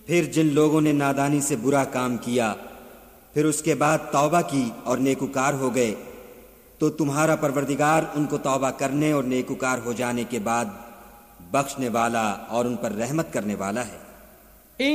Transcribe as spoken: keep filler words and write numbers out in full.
फिर जिन लोगों ने नादानी से बुरा काम किया फिर उसके बाद तौबा की और नेकुकार हो गए, तो तुम्हारा परवरदिगार उनको तौबा करने और नेकुकार हो जाने के बाद बख्शने वाला और उन पर रहमत करने वाला है।